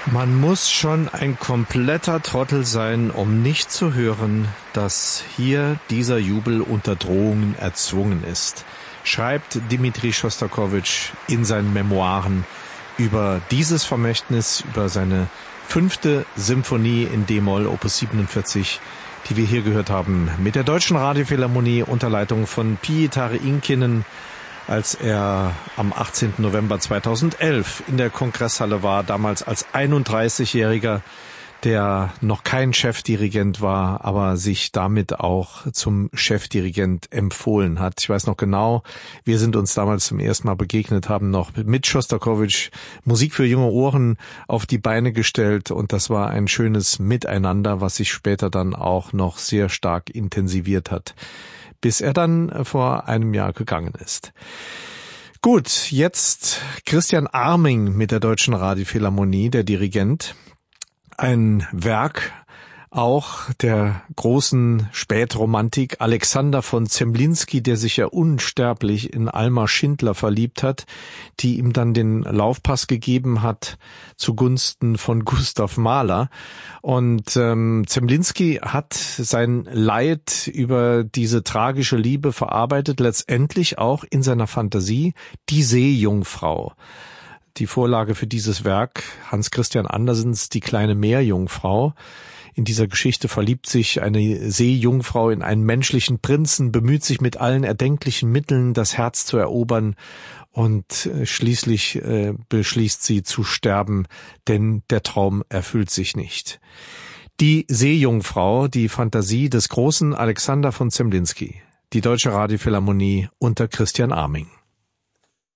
Man muss schon ein kompletter Trottel sein, um nicht zu hören, dass hier dieser Jubel unter Drohungen erzwungen ist, schreibt Dmitri Schostakowitsch in seinen Memoiren über dieses Vermächtnis, über seine 5. Symphonie in D-Moll, Opus 47, die wir hier gehört haben, mit der Deutschen Radiophilharmonie unter Leitung von Pietari Inkinen, als er am 18. November 2011 in der Kongresshalle war, damals als 31-Jähriger, der noch kein Chefdirigent war, aber sich damit auch zum Chefdirigent empfohlen hat. Ich weiß noch genau, wir sind uns damals zum ersten Mal begegnet, haben noch mit Schostakowitsch Musik für junge Ohren auf die Beine gestellt und das war ein schönes Miteinander, was sich später dann auch noch sehr stark intensiviert hat, bis er dann vor einem Jahr gegangen ist. Gut, jetzt Christian Arming mit der Deutschen Radiophilharmonie, der Dirigent. Ein Werk auch der großen Spätromantik Alexander von Zemlinsky, der sich ja unsterblich in Alma Schindler verliebt hat, die ihm dann den Laufpass gegeben hat zugunsten von Gustav Mahler. Und Zemlinsky hat sein Leid über diese tragische Liebe verarbeitet, letztendlich auch in seiner Fantasie, die Seejungfrau. Die Vorlage für dieses Werk Hans Christian Andersens Die kleine Meerjungfrau. In dieser Geschichte verliebt sich eine Seejungfrau in einen menschlichen Prinzen, bemüht sich mit allen erdenklichen Mitteln, das Herz zu erobern und schließlich beschließt sie zu sterben, denn der Traum erfüllt sich nicht. Die Seejungfrau, die Fantasie des großen Alexander von Zemlinsky. Die Deutsche Radiophilharmonie unter Christian Arming.